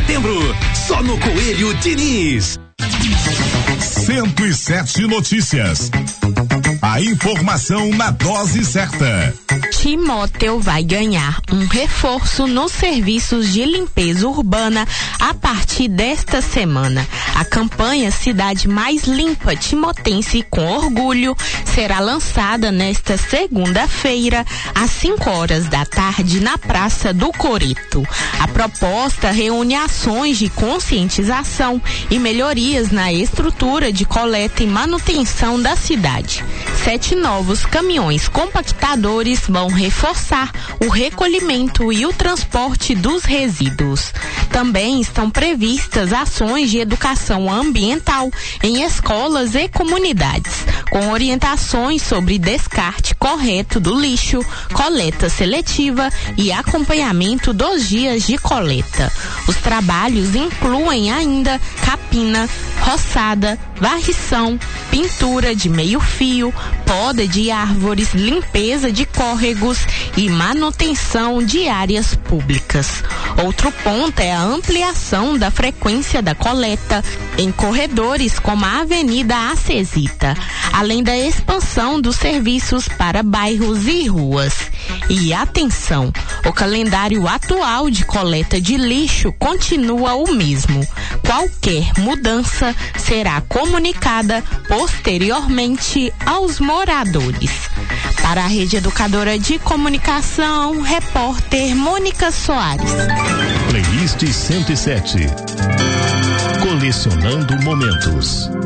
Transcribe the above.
setembro, só no Coelho Diniz. 107 Notícias. A informação na dose certa. Timóteo vai ganhar um reforço nos serviços de limpeza urbana a partir desta semana. A campanha Cidade Mais Limpa Timotense com Orgulho será lançada nesta segunda-feira, às 5h na Praça do Coreto. A proposta reúne ações de conscientização e melhorias na estrutura de coleta e manutenção da cidade. 7 novos caminhões compactadores vão reforçar o recolhimento e o transporte dos resíduos. Também estão previstas ações de educação ambiental em escolas e comunidades, com orientações sobre descarte correto do lixo, coleta seletiva e acompanhamento dos dias de coleta. Os trabalhos incluem ainda capina, roçada, varrição, pintura de meio-fio, poda de árvores, limpeza de córregos e manutenção de áreas públicas. Outro ponto é a ampliação da frequência da coleta em corredores como a Avenida Acesita, além da expansão dos serviços para bairros e ruas. E atenção, o calendário atual de coleta de lixo continua o mesmo. Qualquer mudança será comunicada posteriormente aos moradores. Para a Rede Educadora de Comunicação, repórter Mônica Soares. Playlist 107. Colecionando momentos.